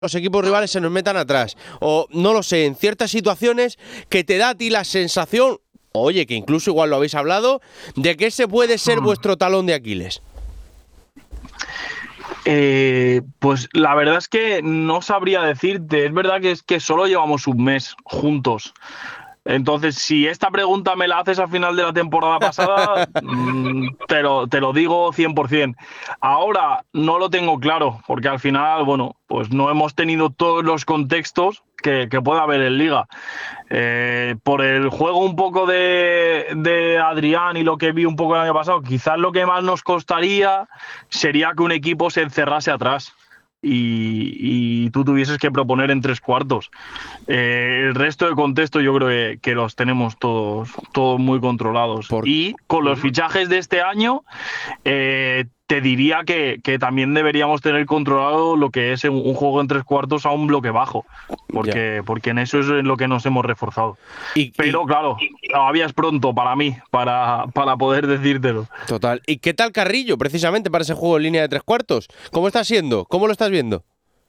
los equipos rivales se nos metan atrás. O, no lo sé, en ciertas situaciones que te da a ti la sensación, oye, que incluso igual lo habéis hablado, de que ese puede ser vuestro talón de Aquiles. Pues la verdad es que no sabría decirte. Es verdad que es que solo llevamos un mes juntos. Entonces, si esta pregunta me la haces al final de la temporada pasada, te lo digo 100%. Ahora no lo tengo claro, porque al final, bueno, pues no hemos tenido todos los contextos que pueda haber en Liga. Por el juego un poco de Adrián y lo que vi un poco el año pasado, quizás lo que más nos costaría sería que un equipo se encerrase atrás y tú tuvieses que proponer en tres cuartos. El resto de contextos yo creo que los tenemos todos muy controlados. Y con los fichajes de este año, te diría que también deberíamos tener controlado lo que es un juego en tres cuartos a un bloque bajo, porque en eso es en lo que nos hemos reforzado. Pero claro, todavía es pronto para mí, para poder decírtelo. Total. ¿Y qué tal Carrillo, precisamente, para ese juego en línea de tres cuartos? ¿Cómo está siendo? ¿Cómo lo estás viendo?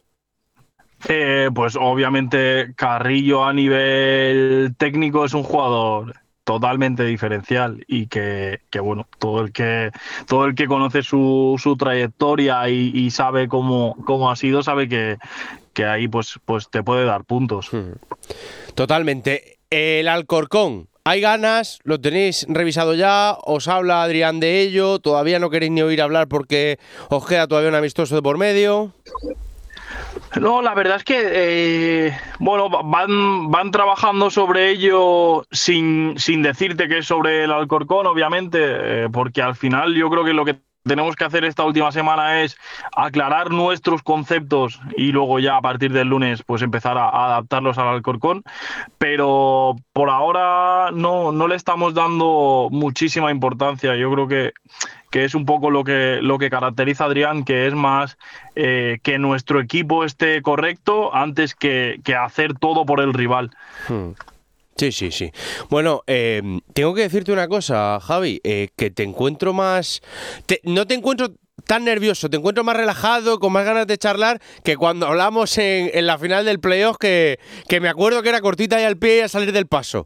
Pues obviamente Carrillo a nivel técnico es un jugador totalmente diferencial y que bueno, todo el que conoce su trayectoria y sabe cómo ha sido, sabe que ahí pues te puede dar puntos. Totalmente. El Alcorcón, ¿hay ganas? ¿Lo tenéis revisado ya? ¿Os habla Adrián de ello? ¿Todavía no queréis ni oír hablar porque os queda todavía un amistoso de por medio? No, la verdad es que bueno, van trabajando sobre ello sin decirte que es sobre el Alcorcón, obviamente, porque al final yo creo que lo que tenemos que hacer esta última semana es aclarar nuestros conceptos y luego ya a partir del lunes pues empezar a adaptarlos al Alcorcón, pero por ahora no le estamos dando muchísima importancia. Yo creo que es un poco lo que caracteriza a Adrián, que es más que nuestro equipo esté correcto antes que hacer todo por el rival. Sí. Bueno, tengo que decirte una cosa, Javi, que te encuentro más... no te encuentro tan nervioso, te encuentro más relajado, con más ganas de charlar que cuando hablamos en la final del playoff, que me acuerdo que era cortita y al pie y a salir del paso.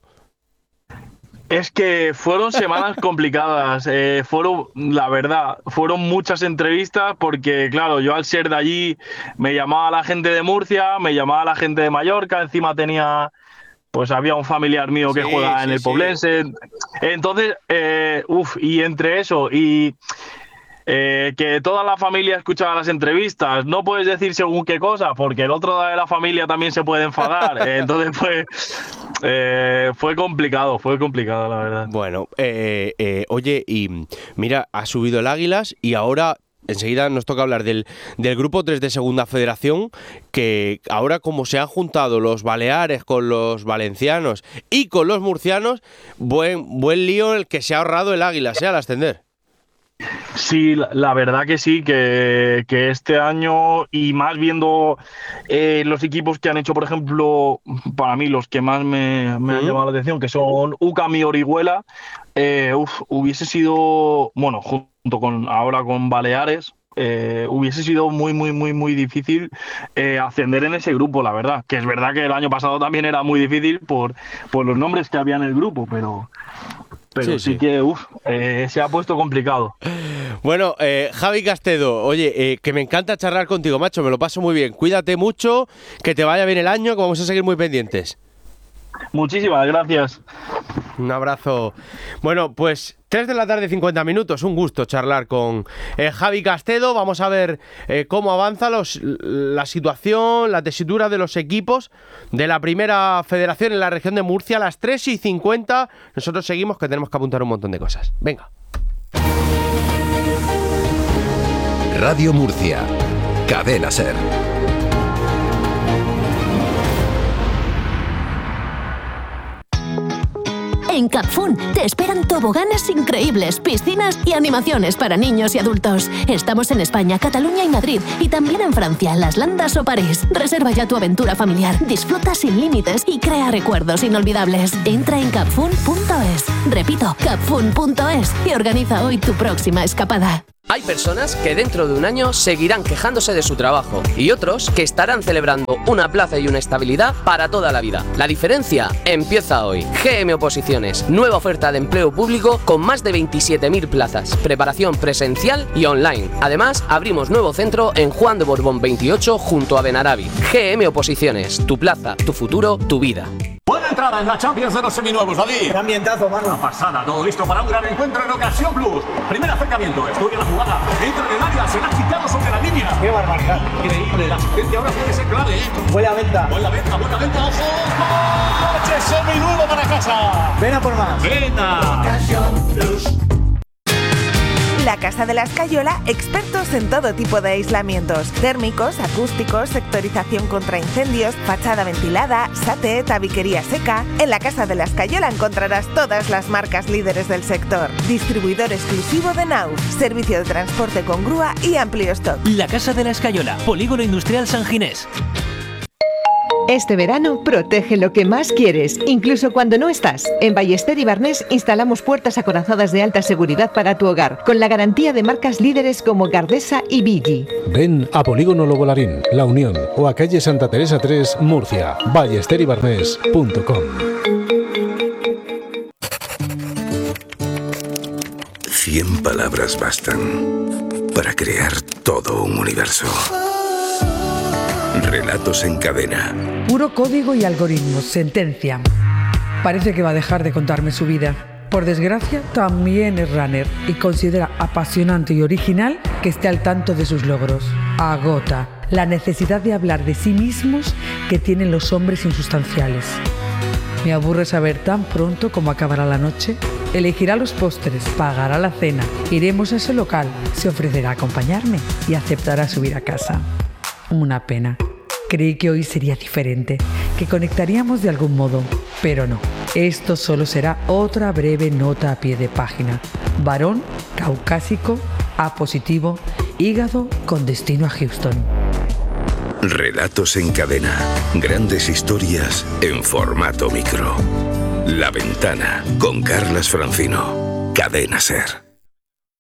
Es que fueron semanas complicadas, la verdad, fueron muchas entrevistas porque, claro, yo al ser de allí me llamaba la gente de Murcia, me llamaba la gente de Mallorca, encima pues había un familiar mío que juega en el Poblense, entonces, y entre eso y que toda la familia escuchaba las entrevistas, no puedes decir según qué cosa, porque el otro de la familia también se puede enfadar, entonces fue complicado, la verdad. Bueno, oye, y mira, ha subido el Águilas y ahora enseguida nos toca hablar del grupo 3 de Segunda Federación, que ahora como se han juntado los baleares con los valencianos y con los murcianos, buen lío el que se ha ahorrado el Águilas, al ascender. Sí, la verdad que sí, que este año y más viendo los equipos que han hecho, por ejemplo, para mí los que más me han llamado la atención, que son UCAM y Orihuela, hubiese sido, bueno, junto con ahora con Baleares, hubiese sido muy difícil ascender en ese grupo, la verdad. Que es verdad que el año pasado también era muy difícil por los nombres que había en el grupo, pero sí que se ha puesto complicado. Bueno, Javi Castedo, oye, que me encanta charlar contigo, macho, me lo paso muy bien. Cuídate mucho, que te vaya bien el año, que vamos a seguir muy pendientes. Muchísimas gracias. Un abrazo. Bueno, pues 3 de la tarde, 50 minutos. Un gusto charlar con Javi Castedo. Vamos a ver cómo avanza la situación, la tesitura de los equipos de la primera federación en la región de Murcia a las 3:50. Nosotros seguimos, que tenemos que apuntar un montón de cosas. Venga. Radio Murcia, Cadena SER. En Capfun te esperan toboganes increíbles, piscinas y animaciones para niños y adultos. Estamos en España, Cataluña y Madrid, y también en Francia, Las Landas o París. Reserva ya tu aventura familiar, disfruta sin límites y crea recuerdos inolvidables. Entra en capfun.es. Repito, capfun.es y organiza hoy tu próxima escapada. Hay personas que dentro de un año seguirán quejándose de su trabajo y otros que estarán celebrando una plaza y una estabilidad para toda la vida. La diferencia empieza hoy. GM Oposiciones, nueva oferta de empleo público con más de 27.000 plazas, preparación presencial y online. Además, abrimos nuevo centro en Juan de Borbón 28 junto a Benarabi. GM Oposiciones, tu plaza, tu futuro, tu vida. Buena entrada en la Champions de los seminuevos, David. Qué ambientazo, mano. Una pasada, todo listo para un gran encuentro en Ocasión Plus. Primer acercamiento, estudia la jugada, entra en el área, será quitado sobre la línea. Qué barbaridad. Increíble, la asistencia ahora puede ser clave, ¿eh? Buena venta. Buena venta, ojo. ¡Coche seminuevo para casa! Ven a por más. ¡Venta! Ocasión Plus. La Casa de la Escayola, expertos en todo tipo de aislamientos, térmicos, acústicos, sectorización contra incendios, fachada ventilada, SATE, tabiquería seca. En la Casa de la Escayola encontrarás todas las marcas líderes del sector. Distribuidor exclusivo de Nauf, servicio de transporte con grúa y amplio stock. La Casa de la Escayola, Polígono Industrial San Ginés. Este verano protege lo que más quieres, incluso cuando no estás. En Ballester y Barnés instalamos puertas acorazadas de alta seguridad para tu hogar, con la garantía de marcas líderes como Gardesa y Bigi. Ven a Polígono Lobolarín, La Unión o a calle Santa Teresa 3, Murcia. ballesteribarnés.com. 100 palabras bastan para crear todo un universo. Relatos en cadena. Puro código y algoritmos. Sentencia. Parece que va a dejar de contarme su vida. Por desgracia, también es runner y considera apasionante y original que esté al tanto de sus logros. Agota la necesidad de hablar de sí mismos que tienen los hombres insustanciales. Me aburre saber tan pronto cómo acabará la noche. Elegirá los postres, pagará la cena, iremos a ese local, se ofrecerá a acompañarme y aceptará subir a casa. Una pena. Creí que hoy sería diferente, que conectaríamos de algún modo, pero no. Esto solo será otra breve nota a pie de página. Varón, caucásico, A positivo, hígado con destino a Houston. Relatos en cadena. Grandes historias en formato micro. La Ventana con Carlas Francino. Cadena Ser.